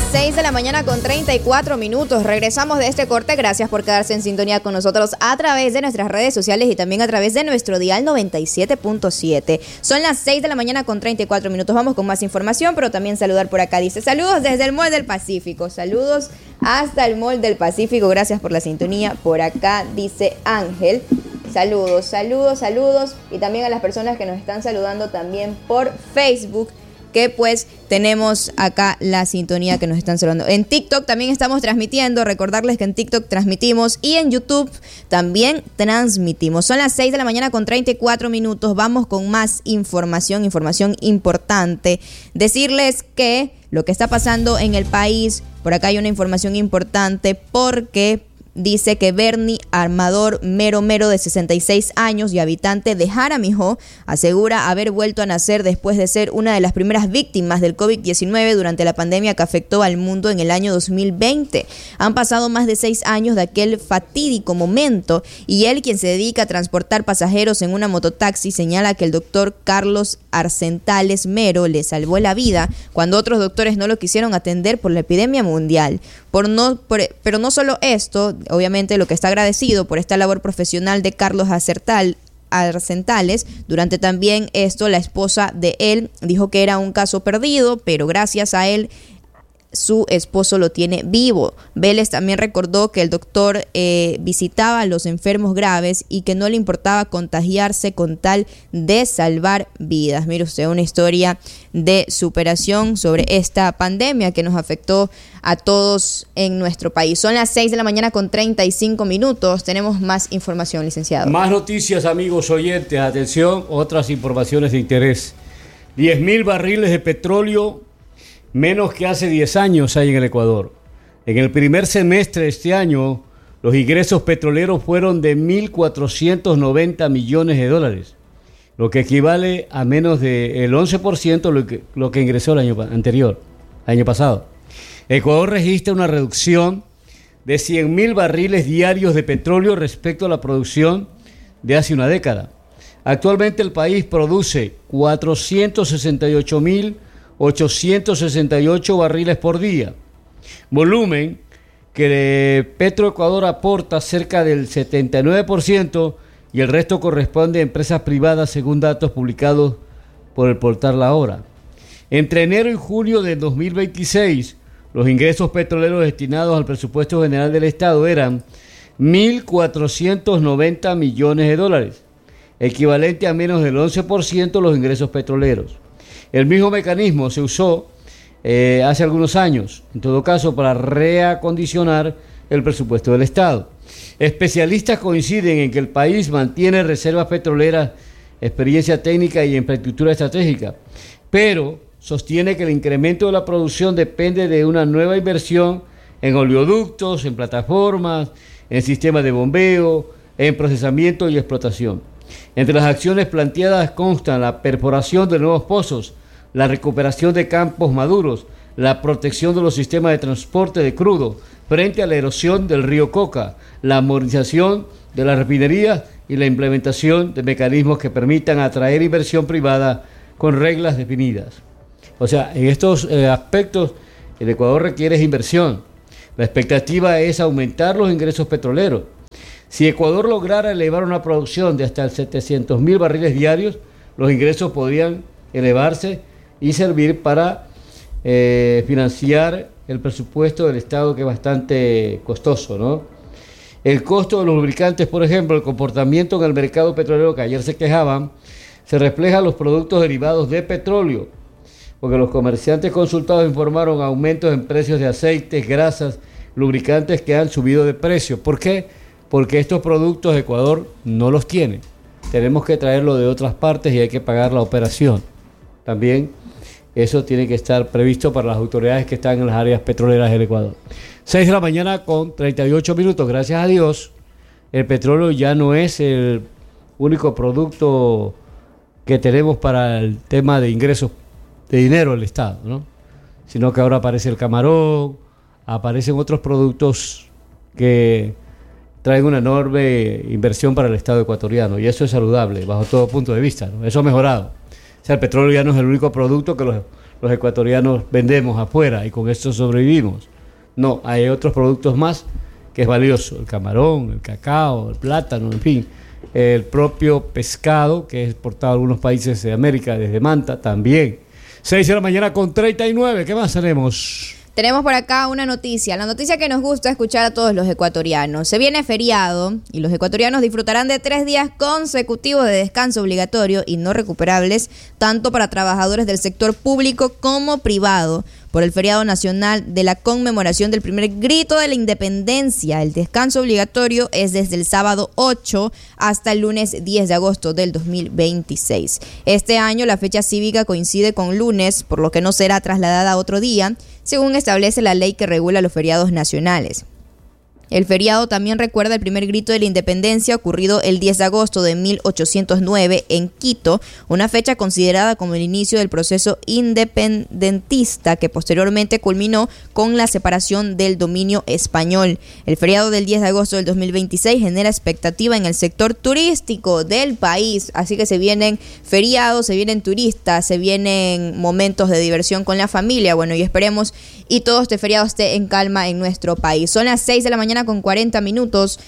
6 de la mañana con 34 minutos. Regresamos de este corte. Gracias por quedarse en sintonía con nosotros a través de nuestras redes sociales y también a través de nuestro dial 97.7. Son las 6 de la mañana con 34 minutos. Vamos con más información, pero también saludar por acá. Dice, saludos desde el Mall del Pacífico. Saludos hasta el Mall del Pacífico. Gracias por la sintonía. Por acá dice Ángel. Saludos, saludos, saludos. Y también a las personas que nos están saludando también por Facebook, que pues tenemos acá la sintonía que nos están saludando. En TikTok también estamos transmitiendo. Recordarles que en TikTok transmitimos y en YouTube también transmitimos. Son las 6 de la mañana con 34 minutos. Vamos con más información importante. Decirles que lo que está pasando en el país, por acá hay una información importante porque dice que Bernie Armador Mero de 66 años y habitante de Jaramillo asegura haber vuelto a nacer después de ser una de las primeras víctimas del COVID-19 durante la pandemia que afectó al mundo en el año 2020. Han pasado más de 6 años de aquel fatídico momento y él, quien se dedica a transportar pasajeros en una mototaxi, señala que el doctor Carlos Arcentales Mero le salvó la vida cuando otros doctores no lo quisieron atender por la epidemia mundial. Pero no solo esto, obviamente lo que está agradecido por esta labor profesional de Carlos Arcentales. Durante también esto, la esposa de él dijo que era un caso perdido, pero gracias a él su esposo lo tiene vivo. Vélez también recordó que el doctor visitaba a los enfermos graves y que no le importaba contagiarse con tal de salvar vidas. Mire usted, una historia de superación sobre esta pandemia que nos afectó a todos en nuestro país. Son las 6 de la mañana con 35 minutos. Tenemos más información, licenciado. Más noticias, amigos oyentes. Atención, otras informaciones de interés. 10.000 barriles de petróleo menos que hace 10 años hay en el Ecuador. En el primer semestre de este año, los ingresos petroleros fueron de 1.490 millones de dólares, lo que equivale a menos del 11% lo que ingresó el año pasado. Ecuador registra una reducción de 100.000 barriles diarios de petróleo respecto a la producción de hace una década. Actualmente el país produce 468.868 barriles por día, volumen que Petroecuador aporta cerca del 79% y el resto corresponde a empresas privadas según datos publicados por el portal La Hora. Entre enero y julio de 2026, los ingresos petroleros destinados al presupuesto general del Estado eran 1.490 millones de dólares, equivalente a menos del 11% de los ingresos petroleros. El mismo mecanismo se usó hace algunos años, en todo caso, para reacondicionar el presupuesto del Estado. Especialistas coinciden en que el país mantiene reservas petroleras, experiencia técnica y infraestructura estratégica, pero sostiene que el incremento de la producción depende de una nueva inversión en oleoductos, en plataformas, en sistemas de bombeo, en procesamiento y explotación. Entre las acciones planteadas constan la perforación de nuevos pozos, la recuperación de campos maduros, la protección de los sistemas de transporte de crudo frente a la erosión del río Coca, la modernización de las refinerías y la implementación de mecanismos que permitan atraer inversión privada con reglas definidas. O sea, en estos aspectos el Ecuador requiere inversión. La expectativa es aumentar los ingresos petroleros. Si Ecuador lograra elevar una producción de hasta 700.000 barriles diarios, los ingresos podrían elevarse y servir para financiar el presupuesto del Estado, que es bastante costoso, ¿no? El costo de los lubricantes, por ejemplo, el comportamiento en el mercado petrolero, que ayer se quejaban, se refleja en los productos derivados de petróleo, porque los comerciantes consultados informaron aumentos en precios de aceites, grasas, lubricantes que han subido de precio. ¿Por qué? Porque estos productos Ecuador no los tiene. Tenemos que traerlo de otras partes y hay que pagar la operación. También eso tiene que estar previsto para las autoridades que están en las áreas petroleras del Ecuador. 6 de la mañana con 38 minutos. Gracias a Dios, el petróleo ya no es el único producto que tenemos para el tema de ingresos de dinero del Estado, ¿no? Sino que ahora aparece el camarón, aparecen otros productos que traen una enorme inversión para el Estado ecuatoriano, y eso es saludable bajo todo punto de vista, ¿no? Eso ha mejorado. O sea, el petróleo ya no es el único producto que los ecuatorianos vendemos afuera y con esto sobrevivimos. No, hay otros productos más que es valioso, el camarón, el cacao, el plátano, en fin, el propio pescado que es exportado a algunos países de América, desde Manta también. 6:39 a.m, ¿qué más tenemos? Tenemos por acá una noticia, la noticia que nos gusta escuchar a todos los ecuatorianos. Se viene feriado y los ecuatorianos disfrutarán de 3 días consecutivos de descanso obligatorio y no recuperables, tanto para trabajadores del sector público como privado, por el feriado nacional de la conmemoración del primer grito de la independencia. El descanso obligatorio es desde el sábado 8 hasta el lunes 10 de agosto del 2026. Este año la fecha cívica coincide con lunes, por lo que no será trasladada a otro día, según establece la ley que regula los feriados nacionales. El feriado también recuerda el primer grito de la independencia ocurrido el 10 de agosto de 1809 en Quito, una fecha considerada como el inicio del proceso independentista que posteriormente culminó con la separación del dominio español. El feriado del 10 de agosto del 2026 genera expectativa en el sector turístico del país, así que se vienen feriados, se vienen turistas, se vienen momentos de diversión con la familia, bueno, y esperemos y todo este feriado esté en calma en nuestro país. Son las 6 de la mañana con 40 minutos,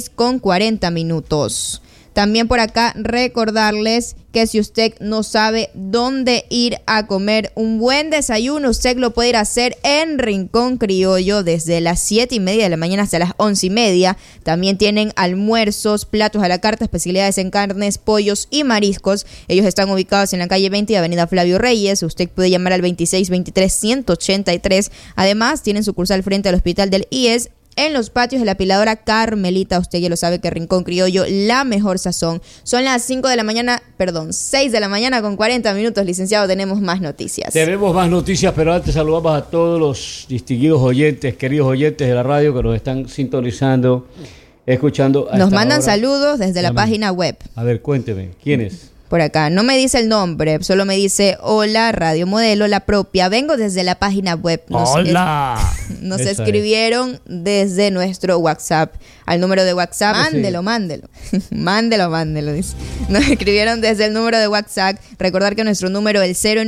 6:40. También por acá recordarles que si usted no sabe dónde ir a comer un buen desayuno, usted lo puede ir a hacer en Rincón Criollo desde las 7:30 de la mañana hasta las 11:30. También tienen almuerzos, platos a la carta, especialidades en carnes, pollos y mariscos. Ellos están ubicados en la calle 20 y avenida Flavio Reyes. Usted puede llamar al 2623-183. Además, tienen sucursal frente al hospital del IES, en los patios de la apiladora Carmelita. Usted ya lo sabe que Rincón Criollo, la mejor sazón. Son las 6 de la mañana con 40 minutos, licenciado. Tenemos más noticias. Tenemos más noticias, pero antes saludamos a todos los distinguidos oyentes, queridos oyentes de la radio que nos están sintonizando, escuchando. Nos mandan saludos desde la página web. A ver, cuénteme, ¿quién es? Por acá, no me dice el nombre, solo me dice: hola, Radio Modelo, la propia. Vengo desde la página web. ¡Hola! Nos escribieron desde nuestro WhatsApp, al número de WhatsApp. Mándelo. Mándelo, dice. Nos escribieron desde el número de WhatsApp. Recordar que nuestro número es el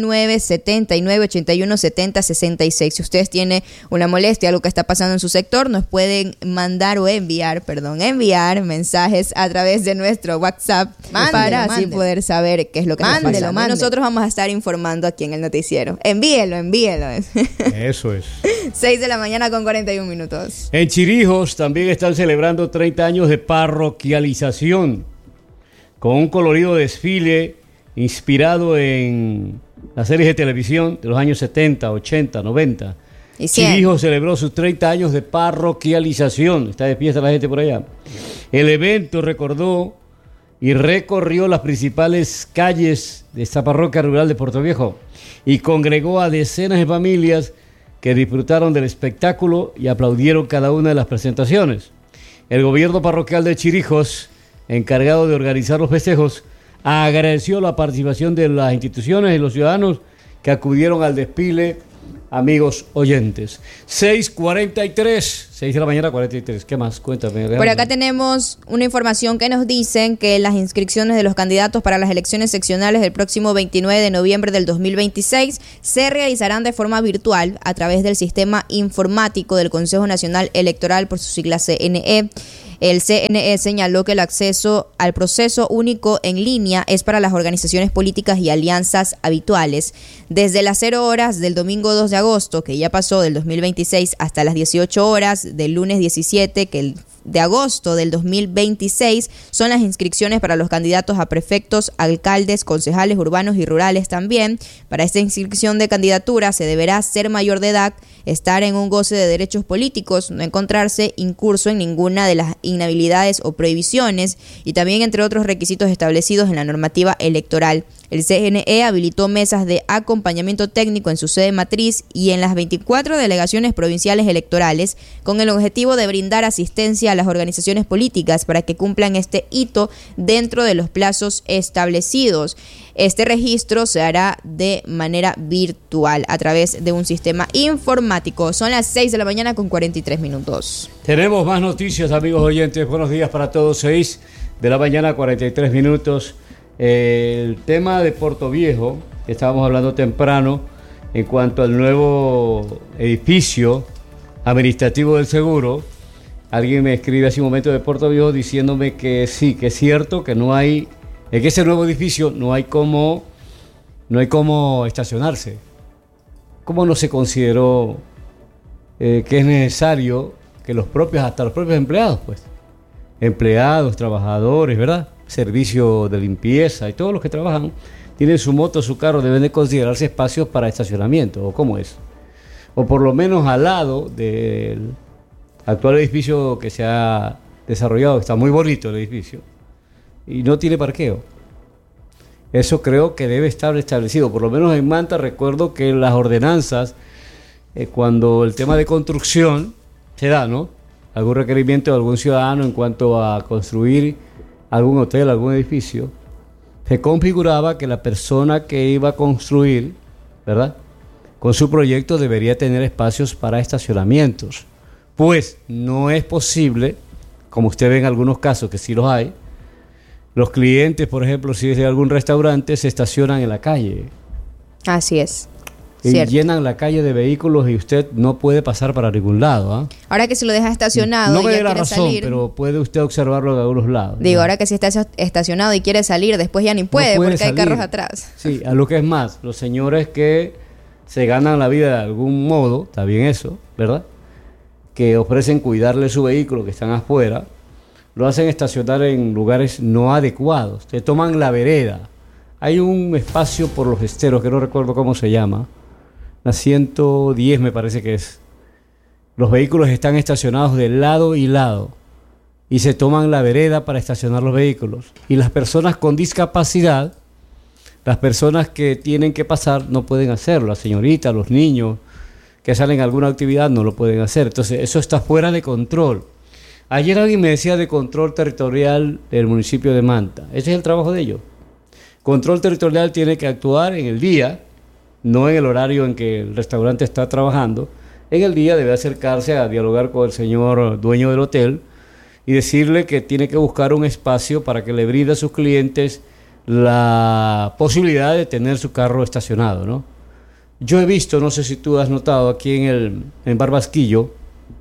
0979817066. Si ustedes tienen una molestia, algo que está pasando en su sector, nos pueden enviar mensajes a través de nuestro WhatsApp para así poder saber qué es lo que está pasando. Nosotros vamos a estar informando aquí en el noticiero. Envíelo. Eso es. 6 de la mañana con 41 minutos. En Chirijos también están celebrando 30 años de parroquialización, con un colorido desfile inspirado en las series de televisión de los años 70, 80, 90. Chirijos celebró sus 30 años de parroquialización. Está de fiesta la gente por allá. El evento recordó y recorrió las principales calles de esta parroquia rural de Puerto Viejo y congregó a decenas de familias que disfrutaron del espectáculo y aplaudieron cada una de las presentaciones. El gobierno parroquial de Chirijos, encargado de organizar los festejos, agradeció la participación de las instituciones y los ciudadanos que acudieron al desfile. Amigos oyentes, 6:43, 6 de la mañana 43. ¿Qué más? Cuéntame. Por acá tenemos una información que nos dicen que las inscripciones de los candidatos para las elecciones seccionales del próximo 29 de noviembre del 2026 se realizarán de forma virtual a través del sistema informático del Consejo Nacional Electoral, por su sigla CNE. El CNE señaló que el acceso al proceso único en línea es para las organizaciones políticas y alianzas habituales. Desde las 0 horas del domingo 2 de agosto, que ya pasó del 2026, hasta las 18 horas del lunes 17, de agosto del 2026, son las inscripciones para los candidatos a prefectos, alcaldes, concejales urbanos y rurales también. Para esta inscripción de candidatura se deberá ser mayor de edad, estar en un goce de derechos políticos, no encontrarse incurso en ninguna de las inhabilidades o prohibiciones, y también entre otros requisitos establecidos en la normativa electoral. El CNE habilitó mesas de acompañamiento técnico en su sede matriz y en las 24 delegaciones provinciales electorales, con el objetivo de brindar asistencia a las organizaciones políticas para que cumplan este hito dentro de los plazos establecidos. Este registro se hará de manera virtual a través de un sistema informático. Son las 6 de la mañana con 43 minutos. Tenemos más noticias, amigos oyentes. Buenos días para todos. 6 de la mañana 43 minutos. El tema de Puerto Viejo, que estábamos hablando temprano, En cuanto al nuevo edificio administrativo del seguro, alguien me escribe hace un momento de Puerto Viejo diciéndome que sí, que es cierto que no hay, en ese nuevo edificio no hay cómo estacionarse. ¿Cómo no se consideró que es necesario que hasta los propios empleados, pues, empleados, trabajadores, ¿verdad? Servicio de limpieza y todos los que trabajan tienen su moto, su carro, deben de considerarse espacios para estacionamiento, ¿o cómo es? O por lo menos al lado del actual edificio que se ha desarrollado, está muy bonito el edificio, y no tiene parqueo. Eso creo que debe estar establecido, por lo menos en Manta recuerdo que las ordenanzas, cuando el tema de construcción se da, ¿no? Algún requerimiento de algún ciudadano en cuanto a construir algún hotel, algún edificio, se configuraba que la persona que iba a construir, ¿verdad?, con su proyecto debería tener espacios para estacionamientos. Pues no es posible, como usted ve en algunos casos que sí los hay, los clientes, por ejemplo, si es de algún restaurante, se estacionan en la calle. Así es. Y Cierto. llenan la calle de vehículos y usted no puede pasar para ningún lado. ¿Eh? Ahora que se lo deja estacionado no y me ya dé la quiere razón, salir, pero puede usted observarlo en algunos lados. digo, ¿no? ahora que si está estacionado y quiere salir, después ya ni puede, No puede porque hay salir. carros atrás. Sí, a lo que es más, los señores que se ganan la vida de algún modo, está bien eso, ¿verdad?, que ofrecen cuidarle su vehículo, que están afuera, lo hacen estacionar en lugares no adecuados. Te toman la vereda. Hay un espacio por los esteros, que no recuerdo cómo se llama, la 110 me parece que es. Los vehículos están estacionados de lado y lado y se toman la vereda para estacionar los vehículos. Y las personas con discapacidad, las personas que tienen que pasar, no pueden hacerlo. Las señoritas, los niños que salen a alguna actividad no lo pueden hacer. Entonces eso está fuera de control. Ayer alguien me decía de control territorial del municipio de Manta. Ese es el trabajo de ellos. Control territorial tiene que actuar en el día, no en el horario en que el restaurante está trabajando. En el día debe acercarse a dialogar con el señor dueño del hotel y decirle que tiene que buscar un espacio para que le brinde a sus clientes la posibilidad de tener su carro estacionado, ¿no? Yo he visto, no sé si tú has notado, aquí en Barbasquillo,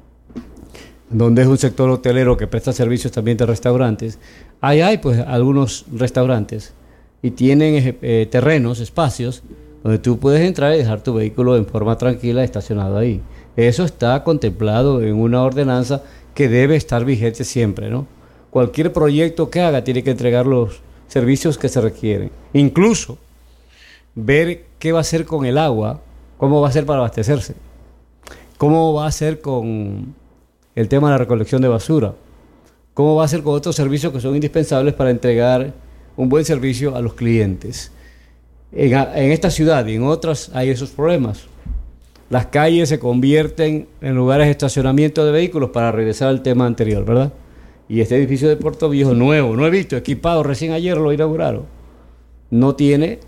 donde es un sector hotelero que presta servicios también de restaurantes, hay pues algunos restaurantes y tienen terrenos, espacios, donde tú puedes entrar y dejar tu vehículo en forma tranquila estacionado ahí. Eso está contemplado en una ordenanza que debe estar vigente siempre, ¿no? Cualquier proyecto que haga tiene que entregar los servicios que se requieren. Incluso ver qué va a hacer con el agua, cómo va a hacer para abastecerse, cómo va a hacer con el tema de la recolección de basura, cómo va a hacer con otros servicios que son indispensables para entregar un buen servicio a los clientes. En esta ciudad y en otras hay esos problemas. Las calles se convierten en lugares de estacionamiento de vehículos, para regresar al tema anterior, ¿verdad? Y este edificio de Puerto Viejo nuevo, nuevito, equipado, recién ayer lo inauguraron, no tiene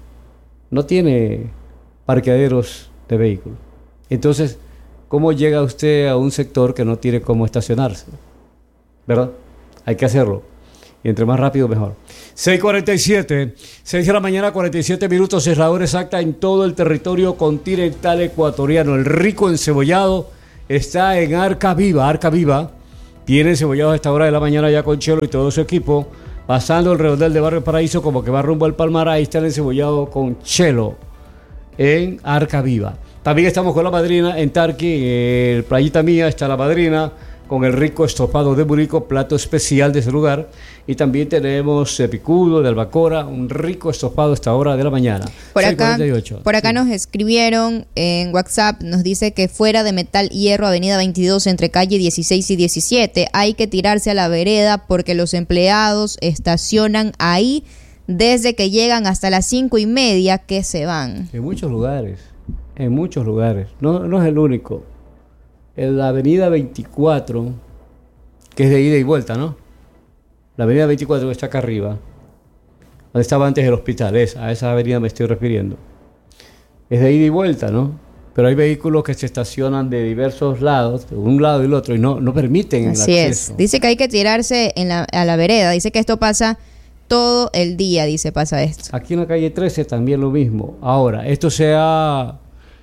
parqueaderos de vehículos. Entonces, ¿cómo llega usted a un sector que no tiene cómo estacionarse? ¿Verdad? Hay que hacerlo. Y entre más rápido, mejor. 6:47, 6 de la mañana, 47 minutos, es la hora exacta en todo el territorio continental ecuatoriano. El rico encebollado está en Arca Viva. Arca Viva tiene encebollados a esta hora de la mañana ya con Chelo y todo su equipo, pasando el redondel de Barrio Paraíso como que va rumbo al Palmar. Ahí está el encebollado con Chelo en Arca Viva. También estamos con la madrina en Tarqui, en Playita Mía está la madrina con el rico estofado de burico, plato especial de ese lugar. Y también tenemos picudo de albacora, un rico estofado a esta hora de la mañana. Por acá sí. Nos escribieron en WhatsApp, nos dice que fuera de Metal Hierro, avenida 22, entre calle 16 y 17, hay que tirarse a la vereda porque los empleados estacionan ahí desde que llegan hasta las 5:30 que se van. En muchos lugares, no es el único. En la avenida 24, que es de ida y vuelta, ¿no? La avenida 24 que está acá arriba, donde estaba antes el hospital, a esa avenida me estoy refiriendo. Es de ida y vuelta, ¿no? Pero hay vehículos que se estacionan de diversos lados, de un lado y el otro, y no permiten el Así acceso. es. Dice que hay que tirarse a la vereda. Dice que esto pasa todo el día, pasa esto. Aquí en la calle 13 también lo mismo. Ahora, esto se ha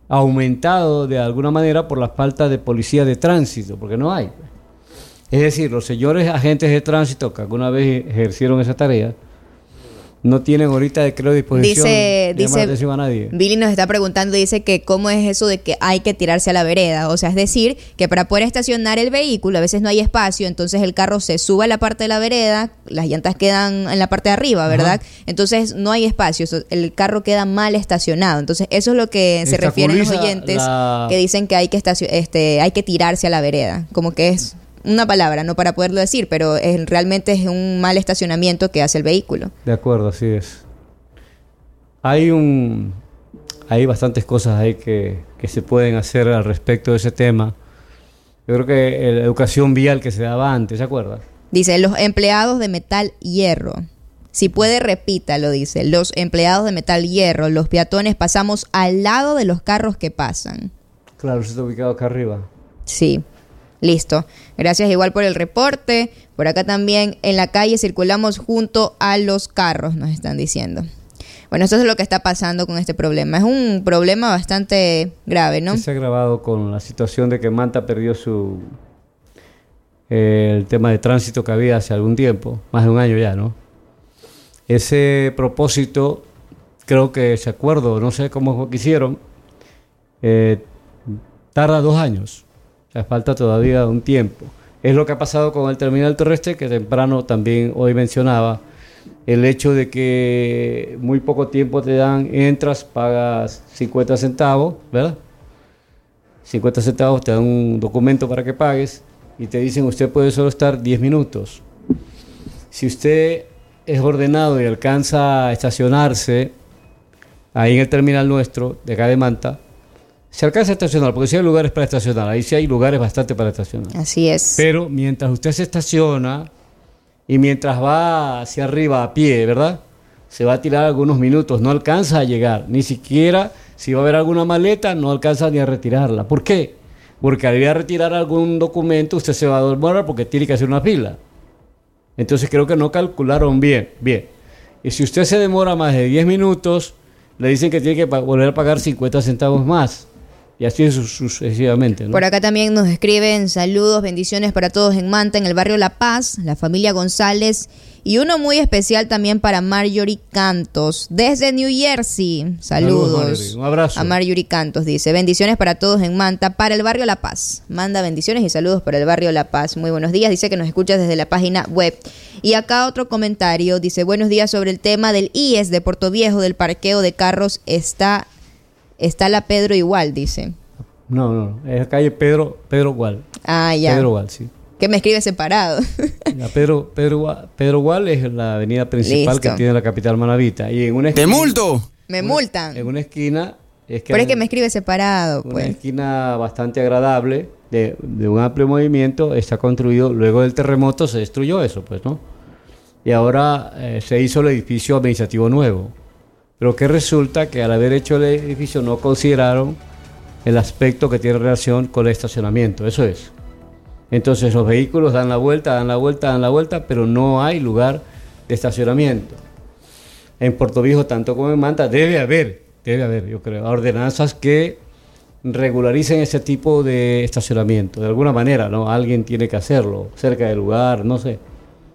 aumentado de alguna manera por la falta de policía de tránsito, porque no hay. Es decir, los señores agentes de tránsito que alguna vez ejercieron esa tarea, no tienen ahorita, creo, disposición de llamar la atención a nadie. Billy nos está preguntando, dice que cómo es eso de que hay que tirarse a la vereda. O sea, es decir, que para poder estacionar el vehículo a veces no hay espacio, entonces el carro se sube a la parte de la vereda, las llantas quedan en la parte de arriba, ¿verdad? Ajá. Entonces no hay espacio, el carro queda mal estacionado. Entonces eso es lo que se refieren los oyentes que dicen que hay que tirarse a la vereda. Como que es una palabra, no para poderlo decir, pero realmente es un mal estacionamiento que hace el vehículo. De acuerdo, así es. Hay bastantes cosas ahí que se pueden hacer al respecto de ese tema. Yo creo que la educación vial que se daba antes, ¿se acuerda? Dice, los empleados de metal hierro. Si puede, repítalo, dice. Los empleados de metal hierro, los peatones pasamos al lado de los carros que pasan. Claro, eso está ubicado acá arriba. Sí. Listo. Gracias igual por el reporte. Por acá también en la calle circulamos junto a los carros, nos están diciendo. Bueno, eso es lo que está pasando con este problema. Es un problema bastante grave, ¿no? Se ha agravado con la situación de que Manta perdió el tema de tránsito que había hace algún tiempo, más de un año ya, ¿no? Ese propósito, creo que ese acuerdo, no sé cómo quisieron, tarda 2 años. O sea, falta todavía un tiempo. Es lo que ha pasado con el terminal terrestre, que temprano también hoy mencionaba, el hecho de que muy poco tiempo te dan, entras, pagas 50 centavos, ¿verdad? 50 centavos, te dan un documento para que pagues y te dicen usted puede solo estar 10 minutos. Si usted es ordenado y alcanza a estacionarse ahí en el terminal nuestro, de acá de Manta, se alcanza a estacionar, porque sí hay lugares para estacionar, ahí sí hay lugares bastante para estacionar. Así es. Pero mientras usted se estaciona y mientras va hacia arriba a pie, ¿verdad? Se va a tirar algunos minutos, no alcanza a llegar, ni siquiera si va a haber alguna maleta, no alcanza ni a retirarla. ¿Por qué? Porque al ir a retirar algún documento, usted se va a demorar porque tiene que hacer una fila. Entonces creo que no calcularon bien. Y si usted se demora más de 10 minutos, le dicen que tiene que volver a pagar 50 centavos más. Y así sucesivamente, ¿no? Por acá también nos escriben saludos, bendiciones para todos en Manta, en el barrio La Paz, la familia González, y uno muy especial también para Marjorie Cantos, desde New Jersey. Saludos. Un abrazo. A Marjorie Cantos, dice, bendiciones para todos en Manta, para el barrio La Paz. Manda bendiciones y saludos para el barrio La Paz. Muy buenos días, dice que nos escucha desde la página web. Y acá otro comentario, dice, buenos días sobre el tema del IES de Puerto Viejo, del parqueo de carros, está la Pedro igual, dice. No, es la calle Pedro Gual. Ah, ya. Pedro Gual, sí. Que me escribe separado. La Pedro Gual es la avenida principal. Listo. Que tiene la capital manabita. Y en una esquina, ¡te multo! Me multan. En una esquina... Pero es que me escribe separado, pues. Una esquina bastante agradable, de un amplio movimiento, está construido, luego del terremoto se destruyó eso, pues, ¿no? Y ahora se hizo el edificio administrativo nuevo. Pero que resulta que al haber hecho el edificio no consideraron el aspecto que tiene relación con el estacionamiento, eso es. Entonces los vehículos dan la vuelta, pero no hay lugar de estacionamiento. En Puerto Viejo, tanto como en Manta, debe haber, yo creo, ordenanzas que regularicen ese tipo de estacionamiento. De alguna manera, ¿no? Alguien tiene que hacerlo, cerca del lugar, no sé.